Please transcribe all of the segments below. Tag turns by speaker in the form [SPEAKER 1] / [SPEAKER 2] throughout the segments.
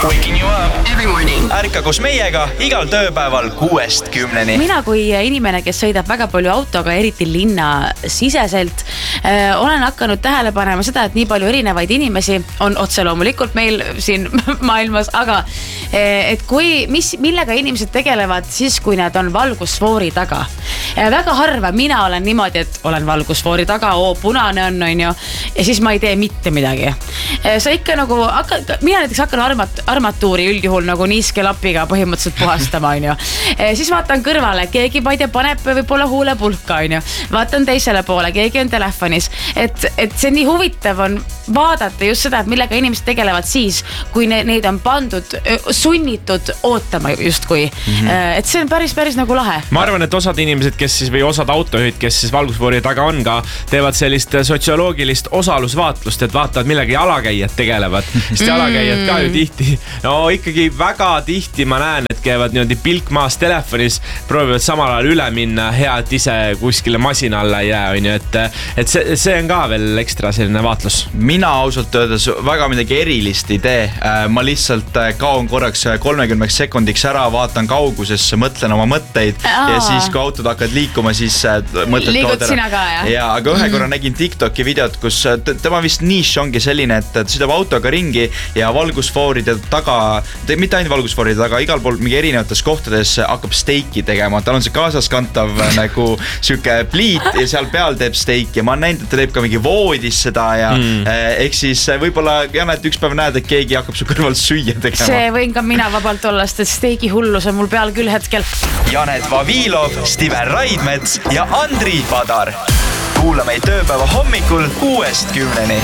[SPEAKER 1] Waking you up
[SPEAKER 2] every morning.
[SPEAKER 1] Ärka koos meiega igal tööpäeval 6-10.
[SPEAKER 3] Mina kui inimene, kes sõidab väga palju autoga, eriti linna siseselt, olen hakanud tähele panema seda, et nii palju erinevaid inimesi on otse loomulikult meil siin maailmas, aga et millega inimesed tegelevad siis, kui nad on valgusfoori taga. Väga harva mina olen niimoodi, et olen valgusfoori taga, punane on ju, ja siis ma ei tee mitte midagi. Sa ikka nagu, mina näiteks hakkan armatuuri üldjuhul nagu niiskelapiga põhimõtteliselt puhastama, on ju. Siis vaatan kõrvale, keegi paneb võib-olla huulepulka, on ju. Vaatan teisele poole, keegi on telefonis. Et see nii huvitav on vaadata just seda, et millega inimesed tegelevad siis, kui neid on pandud, sunnitud ootama justkui. Et see on päris nagu lahe.
[SPEAKER 4] Ma arvan, et osad inimesed, kes siis või osad autojuhid, kes siis valgusfoori taga on ka, teevad sellist sotsioloogilist osalusvaatlust, et vaatavad millega jalakäijad tegelevad. Sest jalakäijad ka ju tihti, no ikkagi väga tihti ma näen, et käivad niimoodi pilk maas telefonis, proovivad samal ajal üle minna, hea, et ise kuskile masina alla ei jää, on ju, et see on ka veel ekstra selline vaatlus.
[SPEAKER 1] Mina ausalt öeldes väga midagi erilist ei tee. Ma lihtsalt kaon korraks 30 sekundiks ära, vaatan kaugusesse, mõtlen oma mõtteid ja siis kui autod hakkad liikuma, siis mõtted
[SPEAKER 3] liigud sina ka, jah?
[SPEAKER 1] Ja, aga ühe korra nägin TikToki videot, kus tema vist niš ongi selline, et sõidab autoga ringi ja valgusfooride taga, mitte ainult valgusfooride taga, igal pool mingi erinevates kohtades hakkab steiki tegema. Tal on see kaasaskantav nagu süke pliit ja seal peal teeb steiki ja ma olen näinud, et ta teeb ka mingi voodis seda ja ehk siis võib-olla Janet üks päev näed, et keegi hakkab su kõrval süüa tegema.
[SPEAKER 3] See võin ka mina vabalt olla, sest steiki hullus on mul peal küll hetkel.
[SPEAKER 1] Janet Vavilov, Steven Raidmets ja Andri Padar. Kuula meid tööpäeva hommikul 6-10.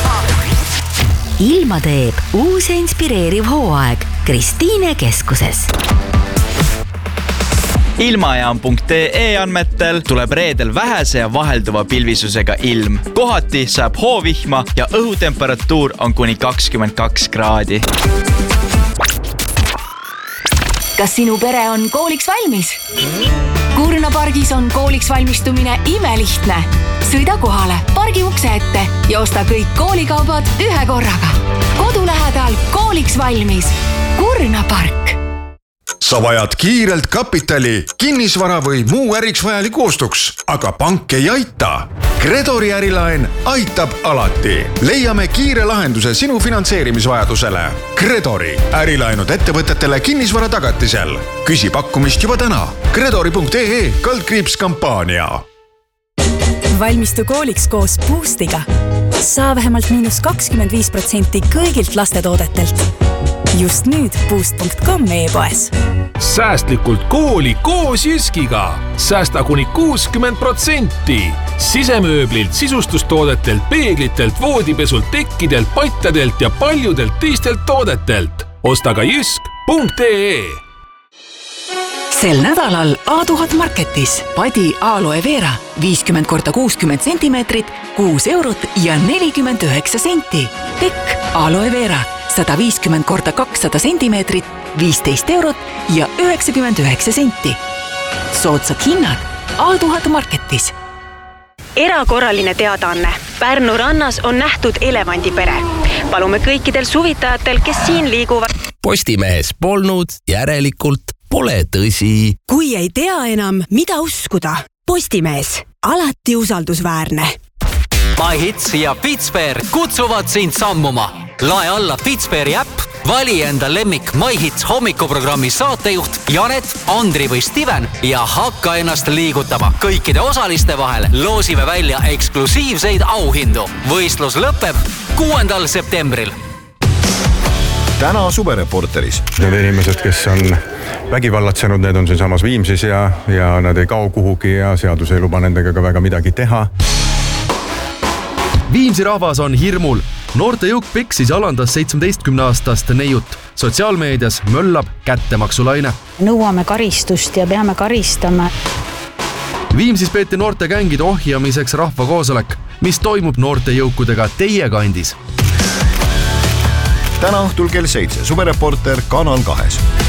[SPEAKER 5] Ilma teeb uus ja inspireeriv hooaeg Kristiine keskuses.
[SPEAKER 1] Ilmajaam.ee andmetel tuleb reedel vähese ja vahelduva pilvisusega ilm. Kohati saab hoovihma ja õhutemperatuur on kuni 22 kraadi.
[SPEAKER 5] Kas sinu pere on kooliks valmis? Kurna pargis on kooliks valmistumine imelihtne. Sõida kohale, pargi ukse ette ja osta kõik koolikaubad ühe korraga. Kodu lähedal kooliks valmis. Kurna park.
[SPEAKER 6] Sa vajad kiirelt kapitali, kinnisvara või muu äriks vajaliku ostuks, aga pank ei aita. Credori ärilaen aitab alati. Leiame kiire lahenduse sinu finantseerimisvajadusele. Credori ärilaenud ettevõtetele kinnisvara tagatisel. Küsi pakkumist juba täna. Credori.ee/kampaania.
[SPEAKER 7] Valmistu kooliks koos Boostiga. Saa vähemalt -25% kõigilt lastetoodetelt. Just nüüd boost.com e-poes.
[SPEAKER 8] Säästlikult kooli koos Jyskiga. Säästa kuni 60%. Sisemööblilt, sisustustoodetelt, peeglitelt, voodipesult, tekkidelt, pattadelt ja paljudelt teistelt toodetelt. Osta ka jysk.ee.
[SPEAKER 5] Sel nädalal A1000 Marketis padi aloe vera 50x60 cm, 6 eurot ja 49 senti. Tekk aloe vera 150x200 cm, 15 eurot ja 99 senti. Soodsad hinnad A1000 Marketis.
[SPEAKER 9] Erakorraline teadaanne. Pärnu rannas on nähtud elevandipere. Palume kõikidel suvitajatel, kes siin liiguvad.
[SPEAKER 10] Postimehes polnud, järelikult pole tõsi.
[SPEAKER 7] Kui ei tea enam, mida uskuda. Postimees. Alati usaldusväärne.
[SPEAKER 11] MyHits ja Fitsfair kutsuvad sind sammuma. Lae alla Fitsfairi äpp, vali enda lemmik MyHits hommikuprogrammi saatejuht Janet, Andri või Steven ja hakka ennast liigutama. Kõikide osaliste vahel loosime välja eksklusiivseid auhindu. Võistlus lõpeb 6. septembril.
[SPEAKER 6] Täna Suvereporteris. Need inimesed, kes on vägivallatsenud, need on siin samas Viimsis ja nad ei kao kuhugi ja seadus ei luba nendega ka väga midagi teha.
[SPEAKER 12] Viimsi rahvas on hirmul. Noorte jõuk peksis alandas 17-aastast neiut. Sotsiaalmeedias möllab kättemaksulaine.
[SPEAKER 13] Nõuame karistust ja peame karistama.
[SPEAKER 12] Viimsis peeti noorte gängide ohjamiseks rahvakoosolek, mis toimub noorte jõukudega teie kandis.
[SPEAKER 6] Täna õhtul kell 7 Suvereporter Kanal 2.